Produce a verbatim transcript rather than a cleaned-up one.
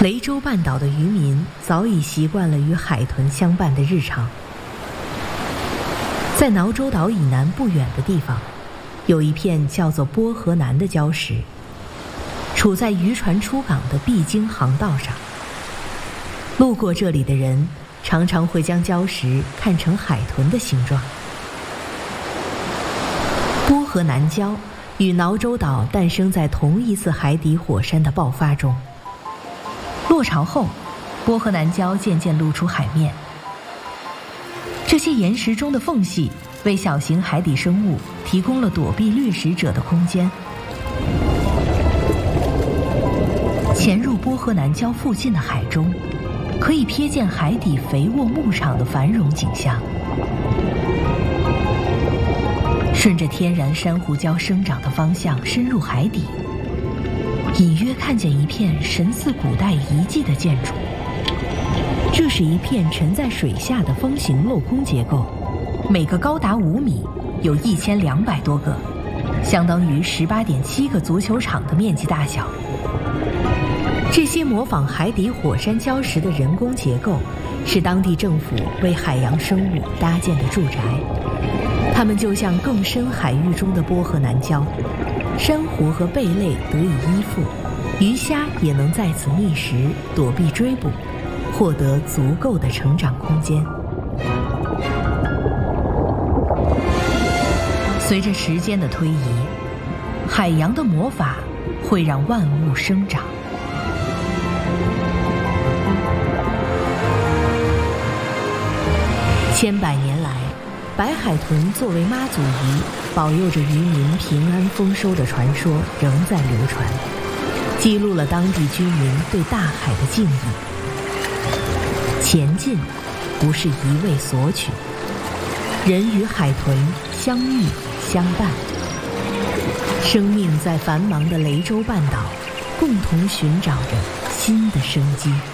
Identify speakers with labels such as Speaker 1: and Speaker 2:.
Speaker 1: 雷州半岛的渔民早已习惯了与海豚相伴的日常。在挠洲岛以南不远的地方，有一片叫做波河南的礁石，处在渔船出港的必经航道上。路过这里的人常常会将礁石看成海豚的形状。波河南礁与挠洲岛诞生在同一次海底火山的爆发中。落潮后，波河南礁渐渐露出海面。这些岩石中的缝隙为小型海底生物提供了躲避掠食者的空间。潜入波河南礁附近的海中，可以瞥见海底肥沃牧场的繁荣景象。顺着天然珊瑚礁生长的方向深入海底，隐约看见一片神似古代遗迹的建筑。这是一片沉在水下的方形镂空结构，每个高达五米，有一千两百多个，相当于十八点七个足球场的面积大小。这些模仿海底火山礁石的人工结构，是当地政府为海洋生物搭建的住宅。它们就像更深海域中的波河南礁，珊瑚和贝类得以依附，鱼虾也能在此觅食，躲避追捕，获得足够的成长空间。随着时间的推移，海洋的魔法会让万物生长。千百年来，白海豚作为妈祖鱼，保佑着渔民平安丰收的传说仍在流传，记录了当地居民对大海的敬意。前进不是一味索取，人与海豚相遇相伴，生命在繁忙的雷州半岛共同寻找着新的生机。